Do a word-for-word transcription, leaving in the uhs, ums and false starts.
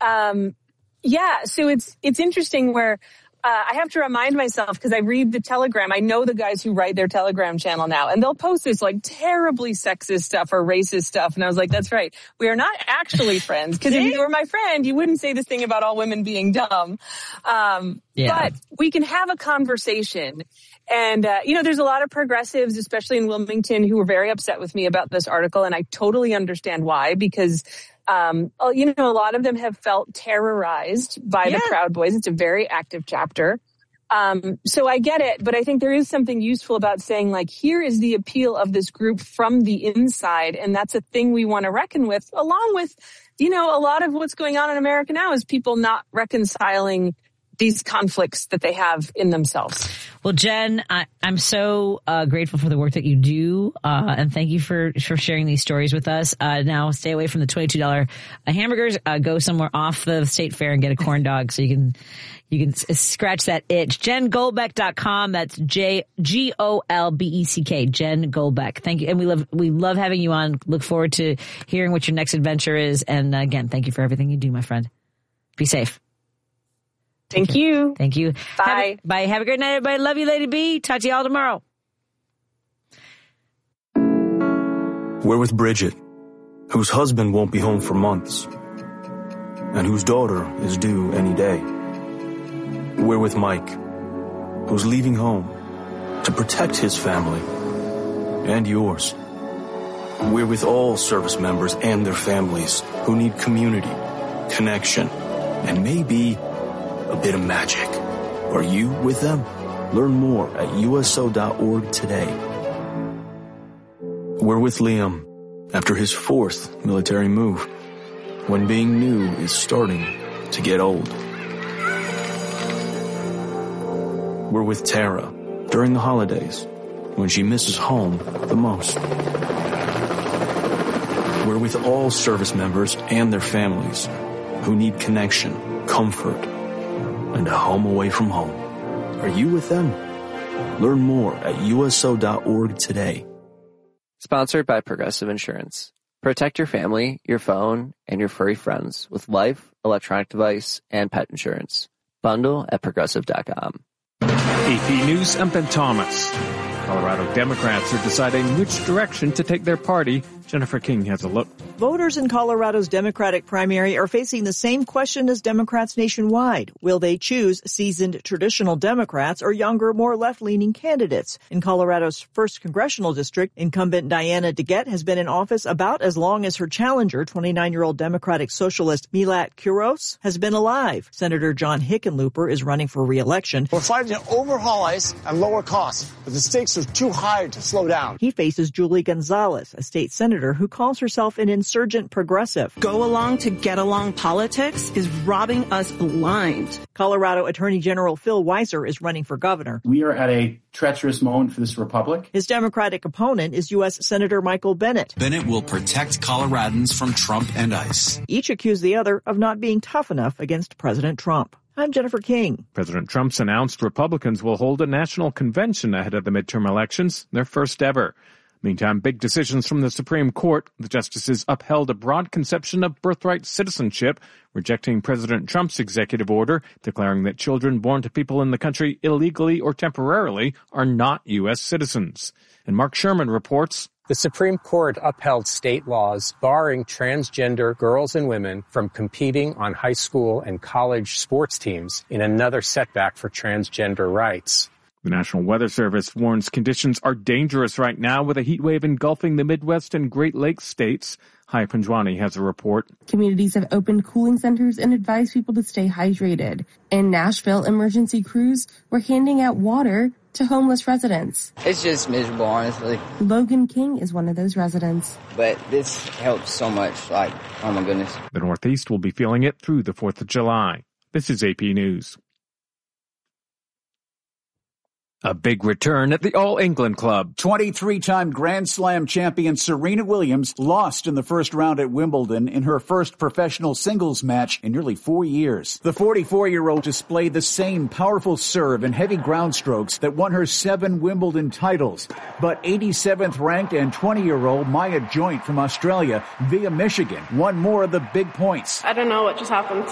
Um, yeah, so it's it's interesting where uh, I have to remind myself, because I read the Telegram. I know the guys who write their Telegram channel now, and they'll post this like terribly sexist stuff or racist stuff. And I was like, that's right. We are not actually friends, because if you were my friend, you wouldn't say this thing about all women being dumb. Um, yeah. But we can have a conversation. And, uh, you know, there's a lot of progressives, especially in Wilmington, who were very upset with me about this article. And I totally understand why, because, um, you know, a lot of them have felt terrorized by yeah. the Proud Boys. It's a very active chapter. Um, so I get it. But I think there is something useful about saying, like, here is the appeal of this group from the inside. And that's a thing we want to reckon with, along with, you know, a lot of what's going on in America now is people not reconciling these conflicts that they have in themselves. Well, Jen, I, I'm so uh, grateful for the work that you do, uh, and thank you for, for sharing these stories with us. Uh, now, stay away from the twenty-two dollars hamburgers. Uh, go somewhere off the state fair and get a corn dog so you can you can s- scratch that itch. Jen Golbeck dot com. That's J G O L B E C K. Jen Golbeck. Thank you, and we love we love having you on. Look forward to hearing what your next adventure is. And uh, again, thank you for everything you do, my friend. Be safe. Thank Take you. Care. Thank you. Bye. Have a, bye. Have a great night, everybody. Love you, Lady B. Talk to you all tomorrow. We're with Bridget, whose husband won't be home for months, and whose daughter is due any day. We're with Mike, who's leaving home to protect his family and yours. We're with all service members and their families who need community, connection, and maybe a bit of magic. Are you with them? Learn more at U S O dot org today. We're with Liam after his fourth military move, when being new is starting to get old. We're with Tara during the holidays, when she misses home the most. We're with all service members and their families who need connection, comfort, and a home away from home. Are you with them? Learn more at U S O dot org today. Sponsored by Progressive Insurance. Protect your family, your phone, and your furry friends with life, electronic device, and pet insurance. Bundle at progressive dot com. A P News, I'm Ben Thomas. Colorado Democrats are deciding which direction to take their party. Jennifer King has a look. Voters in Colorado's Democratic primary are facing the same question as Democrats nationwide. Will they choose seasoned traditional Democrats or younger, more left-leaning candidates? In Colorado's first congressional district, incumbent Diana DeGette has been in office about as long as her challenger, twenty-nine-year-old Democratic socialist Milat Kuros, has been alive. Senator John Hickenlooper is running for re-election. We're fighting to overhaul ICE at lower costs, but the stakes are too high to slow down. He faces Julie Gonzalez, a state senator who calls herself an insurgent progressive. Go along to get along politics is robbing us blind. Colorado Attorney General Phil Weiser is running for governor. We are at a treacherous moment for this republic. His Democratic opponent is U S Senator Michael Bennet. Bennet will protect Coloradans from Trump and ICE. Each accuse the other of not being tough enough against President Trump. I'm Jennifer King. President Trump's announced Republicans will hold a national convention ahead of the midterm elections, their first ever. Meantime, big decisions from the Supreme Court. The justices upheld a broad conception of birthright citizenship, rejecting President Trump's executive order, declaring that children born to people in the country illegally or temporarily are not U S citizens. And Mark Sherman reports, the Supreme Court upheld state laws barring transgender girls and women from competing on high school and college sports teams in another setback for transgender rights. The National Weather Service warns conditions are dangerous right now with a heat wave engulfing the Midwest and Great Lakes states. Hai Panjwani has a report. Communities have opened cooling centers and advised people to stay hydrated. In Nashville, emergency crews were handing out water to homeless residents. It's just miserable, honestly. Logan King is one of those residents. But this helps so much, like, oh my goodness. The Northeast will be feeling it through the fourth of July. This is A P News. A big return at the All England Club. twenty-three-time Grand Slam champion Serena Williams lost in the first round at Wimbledon in her first professional singles match in nearly four years. The forty-four-year-old displayed the same powerful serve and heavy ground strokes that won her seven Wimbledon titles. But eighty-seventh ranked and twenty-year-old Maya Joint from Australia via Michigan won more of the big points. I don't know what just happened.